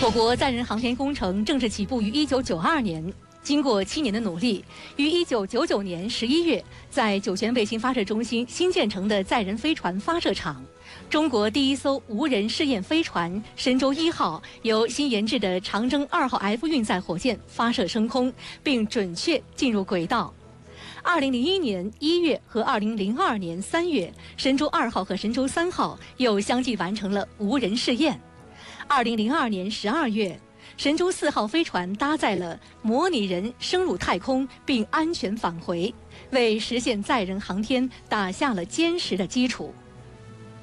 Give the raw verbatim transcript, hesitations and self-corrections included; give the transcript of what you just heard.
我国载人航天工程正式起步于一九九二年，经过七年的努力，于一九九九年十一月，在酒泉卫星发射中心新建成的载人飞船发射场，中国第一艘无人试验飞船神舟一号由新研制的长征二号 F 运载火箭发射升空，并准确进入轨道。二零零一年一月和二零零二年三月，神舟二号和神舟三号又相继完成了无人试验。二零零二年十二月，神舟四号飞船搭载了模拟人升入太空并安全返回，为实现载人航天打下了坚实的基础。